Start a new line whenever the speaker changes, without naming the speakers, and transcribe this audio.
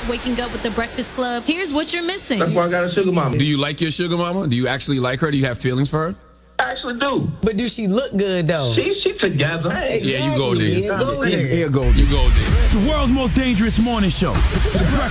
waking up with the Breakfast Club, here's what you're missing.
That's why I got a sugar mama.
Do you like your sugar mama? Do you actually like her? Do you have feelings for her?
I actually do.
But do she look good though?
She together.
Exactly.
Yeah, you go there.
Yeah, go there.
You go there.
The world's most dangerous morning show. The Breakfast